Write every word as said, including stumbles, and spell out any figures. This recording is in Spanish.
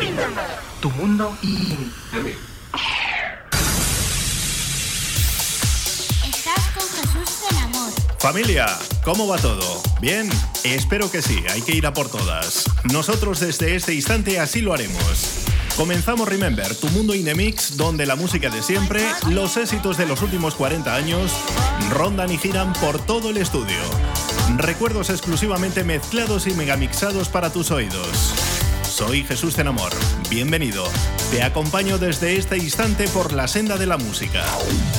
Tu mundo y... Estás con Jesús del Amor. Familia, ¿cómo va todo? ¿Bien? Espero que sí, hay que ir a por todas. Nosotros desde este instante así lo haremos. Comenzamos Remember, tu mundo in the mix, donde la música de siempre, los éxitos de los últimos cuarenta años, rondan y giran por todo el estudio. Recuerdos exclusivamente mezclados y megamixados para tus oídos. Soy Jesús del Amor, bienvenido. Te acompaño desde este instante por la senda de la música.